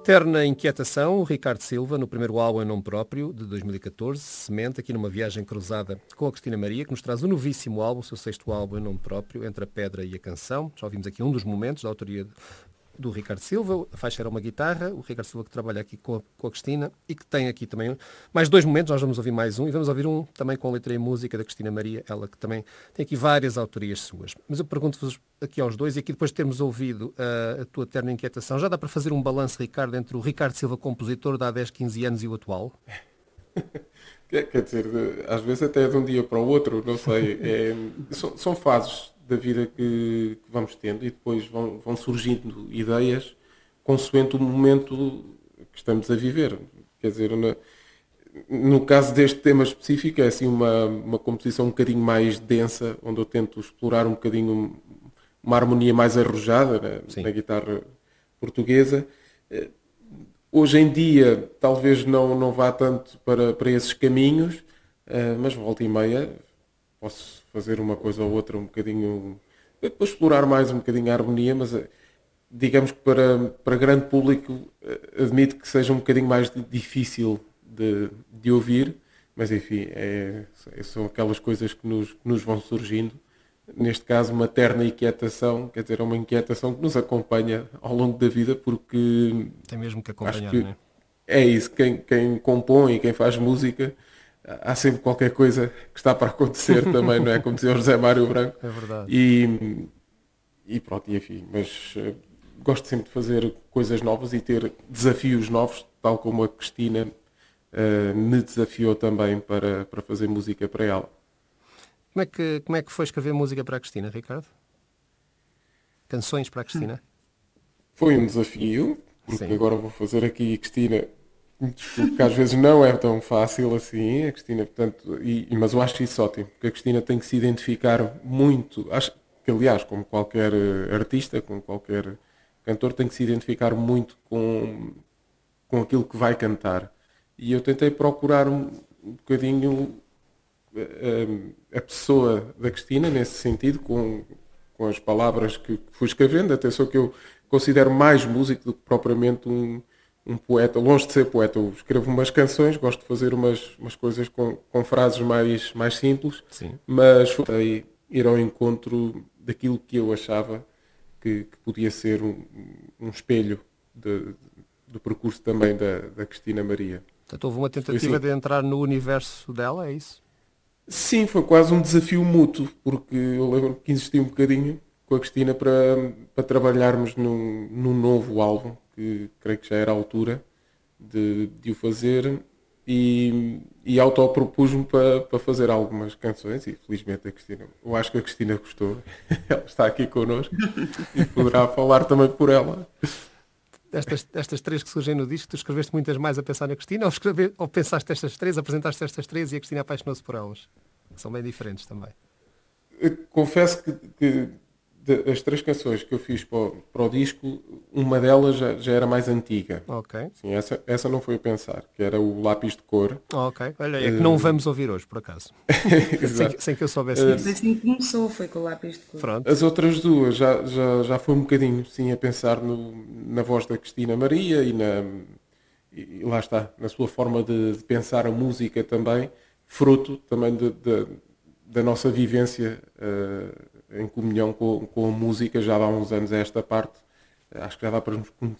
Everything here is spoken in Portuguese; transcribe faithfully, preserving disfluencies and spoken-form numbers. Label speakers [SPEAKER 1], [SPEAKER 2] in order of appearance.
[SPEAKER 1] Terna inquietação, o Ricardo Silva, no primeiro álbum em nome próprio, de dois mil e catorze, Semente, aqui numa viagem cruzada com a Cristina Maria, que nos traz o novíssimo álbum, o seu sexto álbum em nome próprio, Entre a Pedra e a Canção. Já ouvimos aqui um dos momentos da autoria do Ricardo Silva, a faixa era uma guitarra, o Ricardo Silva que trabalha aqui com a, com a Cristina e que tem aqui também mais dois momentos, nós vamos ouvir mais um e vamos ouvir um também com a letra e música da Cristina Maria, ela que também tem aqui várias autorias suas. Mas eu pergunto-vos aqui aos dois, e aqui depois de termos ouvido a, a tua Terna inquietação, já dá para fazer um balanço, Ricardo, entre o Ricardo Silva compositor de há dez, quinze anos e o atual?
[SPEAKER 2] Quer, quer dizer, às vezes até é de um dia para o outro, não sei, é, são, são fases da vida que, que vamos tendo e depois vão, vão surgindo ideias consoante o momento que estamos a viver. Quer dizer, na, no caso deste tema específico, é assim uma, uma composição um bocadinho mais densa, onde eu tento explorar um bocadinho uma harmonia mais arrojada na, na guitarra portuguesa. Hoje em dia, talvez não, não vá tanto para, para esses caminhos, mas volta e meia posso fazer uma coisa ou outra um bocadinho, para explorar mais um bocadinho a harmonia, mas digamos que para, para grande público admito que seja um bocadinho mais difícil de, de ouvir, mas enfim, é, são aquelas coisas que nos, que nos vão surgindo. Neste caso, uma terna inquietação, quer dizer, é uma inquietação que nos acompanha ao longo da vida, porque
[SPEAKER 1] tem mesmo que acompanhar,
[SPEAKER 2] que
[SPEAKER 1] não é?
[SPEAKER 2] É isso, quem, quem compõe e quem faz música, há sempre qualquer coisa que está para acontecer também, não é? Como dizia o José Mário Branco.
[SPEAKER 1] É verdade.
[SPEAKER 2] E, e pronto, e enfim, mas uh, gosto sempre de fazer coisas novas e ter desafios novos, tal como a Cristina uh, me desafiou também para, para fazer música para ela.
[SPEAKER 1] Como é, que, como é que foi escrever música para a Cristina, Ricardo? Canções para a Cristina?
[SPEAKER 2] Foi um desafio, porque
[SPEAKER 1] Sim.
[SPEAKER 2] agora vou fazer aqui, Cristina, porque às vezes não é tão fácil assim, a Cristina, portanto, e, mas eu acho isso ótimo, porque a Cristina tem que se identificar muito, acho que aliás, como qualquer artista, como qualquer cantor, tem que se identificar muito com, com aquilo que vai cantar. E eu tentei procurar um, um bocadinho a, a pessoa da Cristina nesse sentido, com, com as palavras que fui escrevendo. Atenção que eu considero mais músico do que propriamente um, um poeta, longe de ser poeta. Eu escrevo umas canções, gosto de fazer umas, umas coisas com, com frases mais, mais simples,
[SPEAKER 1] Sim.
[SPEAKER 2] mas tentei ir ao encontro daquilo que eu achava que, que podia ser um, um espelho de, do percurso também da, da Cristina Maria.
[SPEAKER 1] Portanto, houve uma tentativa
[SPEAKER 2] assim.
[SPEAKER 1] de entrar no universo dela, é isso?
[SPEAKER 2] Sim, foi quase um desafio mútuo, porque eu lembro que insisti um bocadinho com a Cristina para, para trabalharmos num, num novo álbum, que creio que já era a altura de, de o fazer, e, e autopropus-me para, para fazer algumas canções, e felizmente a Cristina, eu acho que a Cristina gostou, ela está aqui connosco e poderá falar também por ela.
[SPEAKER 1] Destas, destas três que surgem no disco, tu escreveste muitas mais a pensar na Cristina, ou, escreve, ou pensaste estas três, apresentaste estas três e a Cristina apaixonou-se por elas? São bem diferentes também.
[SPEAKER 2] Eu confesso que, que das três canções que eu fiz para o, para o disco, uma delas já, já era mais antiga.
[SPEAKER 1] Ok.
[SPEAKER 2] Sim, essa, essa não foi a pensar, que era o Lápis de Cor.
[SPEAKER 1] Ok. Olha, é que não vamos ouvir hoje, por acaso. sem, sem que eu soubesse
[SPEAKER 2] Uh,
[SPEAKER 1] disso.
[SPEAKER 3] Foi assim que começou, foi com o lápis de cor.
[SPEAKER 1] Pronto.
[SPEAKER 2] As outras duas já, já, já foi um bocadinho, sim, a pensar no, na voz da Cristina Maria e, na, e lá está, na sua forma de, de pensar a música também, fruto também de, de, da nossa vivência uh, em comunhão com, com a música já há uns anos a esta parte. Acho que já dá para nos